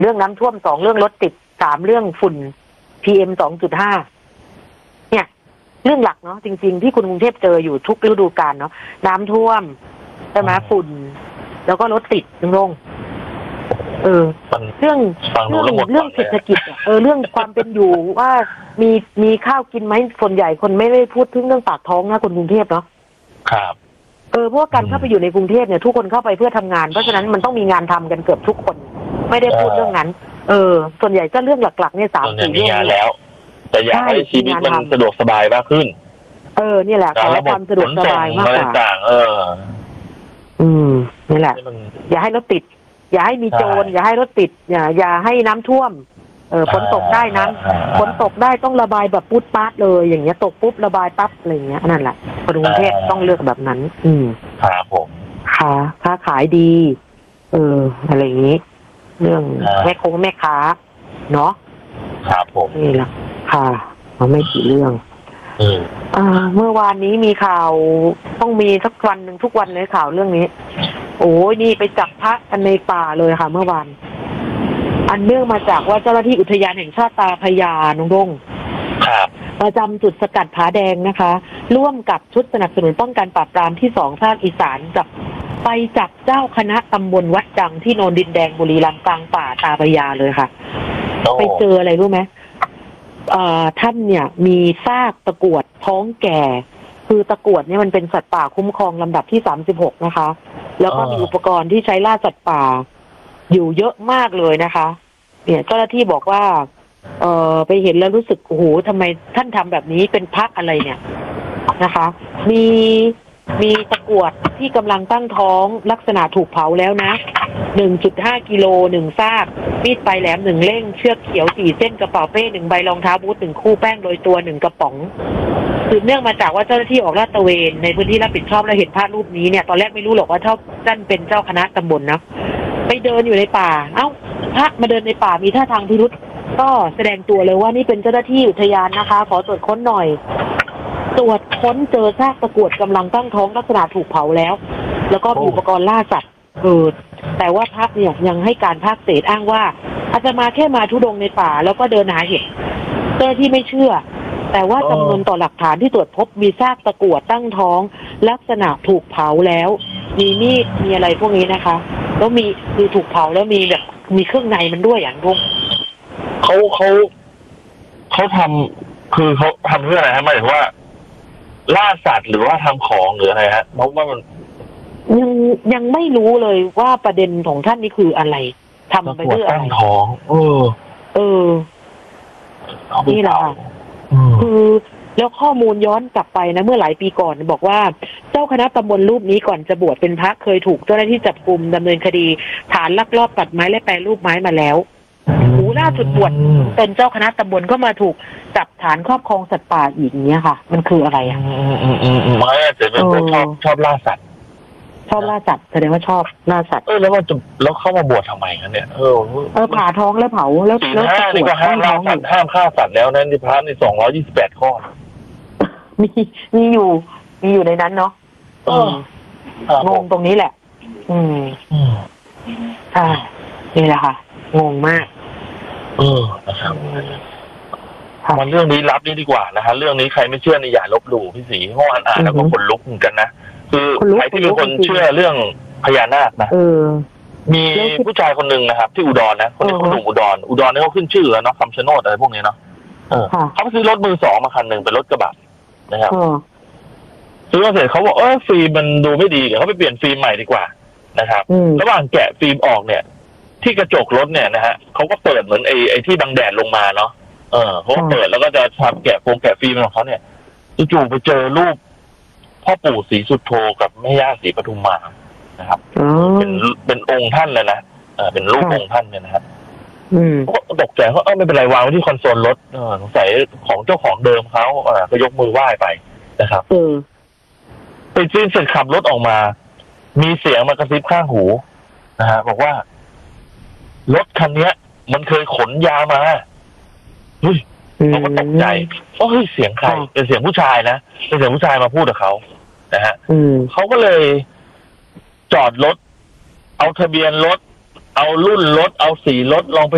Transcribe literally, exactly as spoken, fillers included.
เรื่องน้ำท่วมสองเรื่องรถติดสามเรื่องฝุ่น พี เอ็ม สองจุดห้า เนี่ยเรื่องหลักเนาะจริงๆที่คุณกรุงเทพเจออยู่ทุกฤดูกาลเนาะน้ำท่วมใช่ไหมฝุ่นแล้วก็รถติดลงเออเรื่องเรื่องเรื่องเศรษฐกิจเออเรื่องความเป็นอยู่ว่ามีมีข้าวกินไหมส่วนใหญ่คนไม่ได้พูดถึงเรื่องปากท้องนะคนกรุงเทพเนาะครับเออเพราะการเข้าไปอยู่ในกรุงเทพเนี่ยทุกคนเข้าไปเพื่อทำงานเพราะฉะนั้นมันต้องมีงานทำกันเกือบทุกคนไม่ได้พูดเรื่องนั้นเออส่วนใหญ่ก็เรื่องหลักๆเนี่ยสามสี่เรื่องนี้แล้วแต่อยากให้ชีวิตมันสะดวกสบายมากขึ้นเออนี่แหละขอความสะดวกสบายมากกว่าเอออืมนี่แหละอย่าให้รถติดอย่าให้มีโจรอย่าให้รถติดอย่าอย่าให้น้ำท่วมเออฝนตกได้น้ำฝนตกได้ต้องระบายแบบปุ๊บปั๊บเลยอย่างเงี้ยตกปุ๊บระบายปั๊บอะไรเงี้ยนั่นแหละคนกรุงเทพต้องเลือกแบบนั้นอืมครับผมค้าค้าขายดีเอออะไรอย่างงี้เรื่องแม่คงแม่ค้าเนาะครับผมนี่แหละค่ะมันไม่กี่เรื่องเอออ่าเมื่อวานนี้มีข่าวต้องมีสักวันหนึ่งทุกวันเลยข่าวเรื่องนี้โอ้ยนี่ไปจับพระกันในป่าเลยค่ะเมื่อวานอันเนื่องมาจากว่าเจ้าหน้าที่อุทยานแห่งชาติตาพญาน้องดงครับประจำจุดสกัดผาแดงนะคะร่วมกับชุดสนับสนุนป้องกันปราบปรามที่สองภาคอีสานจับไปจับเจ้าคณะตำบลวัดจังที่โนนดินแดงบุรีรัมย์กลางป่าตาพญาเลยค่ะไปเจออะไรรู้ไหมท่านเนี่ยมีซากตะกรวดท้องแก่คือตะกรวดเนี่ยมันเป็นสัตว์ป่าคุ้มครองลำดับที่สามสิบหกนะคะแล้วก็มีอุปกรณ์ที่ใช้ล่าสัตว์ป่าอยู่เยอะมากเลยนะคะเนี่ยเจ้าหน้าที่บอกว่าเออไปเห็นแล้วรู้สึกโอ้โหทำไมท่านทำแบบนี้เป็นพรรคอะไรเนี่ยนะคะมีมีตะกรวดที่กำลังตั้งท้องลักษณะถูกเผาแล้วนะ หนึ่งจุดห้า กิโลหนึ่งซากมีดปลายแหลมหนึ่งเล่มเชือกเขียวสี่เส้นกระเป๋าเป้หนึ่งใบรองเท้าบูทหนึ่งคู่แป้งโรยตัวหนึ่งกระป๋องสืบเนื่องมาจากว่าเจ้าหน้าที่ออกลาดตระเวนในพื้นที่รับผิดชอบแล้วเห็นภาพรูปนี้เนี่ยตอนแรกไม่รู้หรอกว่าท่านเป็นเจ้าคณะตำบลนะไปเดินอยู่ในป่าเอ้าพระมาเดินในป่ามีท่าทางพิรุษก็แสดงตัวเลยว่านี่เป็นเจ้าหน้าที่อุทยานนะคะขอตรวจค้นหน่อยตรวจค้นเจอซากตะกรวดกำลังตั้งท้องลักษณะถูกเผาแล้วแล้วก็มีอุปกรณ์ล่าสัตว์เออแต่ว่าพระเนี่ยยังให้การภาคเศษอ้างว่าอาจจะมาแค่มาทุดงในป่าแล้วก็เดินหาเห็ดเจ้าที่ไม่เชื่อแต่ว่าจำนวนต่อหลักฐานที่ตรวจพบมีซากตะกรวดตั้งท้องลักษณะถูกเผาแล้วมีมีดมีอะไรพวกนี้นะคะแล้วมีคือถูกเผาแล้วมีแบบมีเครื่องในมันด้วยอย่างรุ่งเขาเขาเขาทำคือเขาทำเพื่ออะไรฮะหมายถึงว่าล่าสัตว์หรือว่าทำของหรืออะไรฮะเพราะว่ามันยังยังไม่รู้เลยว่าประเด็นของท่านนี่คืออะไรทำไปเพื่ออะไรท้องเออเออนี่แหละค่ะคือแล้วข้อมูลย้อนกลับไปนะเมื่อหลายปีก่อนบอกว่าเจ้าคณะตำบลรูปนี้ก่อนจะบวชเป็นพระเคยถูกเจ้าหน้าที่จับกุมดำเนินคดีฐานลักลอบตัดไม้และแปรรูปไม้มาแล้วหูล่าสุดบวชเป็นเจ้าคณะตำบลก็มาถูกจับฐานครอบครองสัตว์ป่าอีกเนี้ยค่ะมันคืออะไรอ่ะอืมอืมอืมอืมไม่แต่เป็นพวกชอบชอบล่าสัตว์ชอบล่าสัตว์แสดงว่าชอบล่าสัตว์เออแล้วมันจะแล้วเข้ามาบวชทำไมกันเนี่ยเออเออผ่าท้องแล้วเผาแล้วแล้วตะกรวดห้ามล่าสัตว์ห้ามฆ่าสัตว์แล้วนั่นที่พระในสองร้อยยี่สิบแปดข้อมีมีอยู่มีอยู่ในนั้นเนาะงงตรงนี้แหละอืมใช่นี่แหละค่ะงงมากเออนะครับมันเรื่องนี้ลับนี่ดีกว่านะฮะเรื่องนี้ใครไม่เชื่อนี่อย่าลบหลู่พี่ศรีเมื่อวานอ่านแล้วก็ขนลุกเหมือนกันนะคือใครที่เป็นคนเชื่อเรื่องพญานาคนะมีผู้ชายคนหนึ่งนะครับที่อุดรนะคนนี้คนหนุ่มอุดรอุดรนี่เขาขึ้นชื่อแล้วเนาะคำชะโนดอะไรพวกนี้เนาะเขาไปซื้อรถมือสองมาคันหนึ่งเป็นรถกระบะนะครับซื้อมาเสร็จเขาบอกเออฟิล์มมันดูไม่ดีเดี๋ยวเขาไปเปลี่ยนฟิล์มใหม่ดีกว่านะครับระหว่างแกะฟิล์มออกเนี่ยที่กระจกรถเนี่ยนะฮะเขาก็เปิดเหมือนไอ้ไอ้ที่บังแดดลงมาเนาะเออเขาเปิดแล้วก็จะทำแกะโครงแกะฟิล์มของเขาเนี่ยจู่ๆไปเจอรูปพ่อปู่ศรีสุโธกับแม่ย่าศรีปทุมมานะครับเป็นเป็นองค์ท่านเลยนะเออเป็นรูปองค์ท่านเนี่ยนะครับก็ตกใจเขาเออไม่เป็นไรวางไว้ที่คอนโซลรถเออสงสัยของเจ้าของเดิมเขาเออก็ยกมือไหว้ไปนะครับไปซื้อเสร็จขับรถออกมามีเสียงมากระซิบข้างหูนะฮะบอกว่ารถคันนี้มันเคยขนยามาเฮ้ยเขาก็ตกใจว่าเฮ้ยเสียงใครเป็นเสียงผู้ชายนะเป็นเสียงผู้ชายมาพูดกับเขานะฮะเขาก็เลยจอดรถเอาทะเบียนรถเอารุ่นรถเอาสีรถลองไป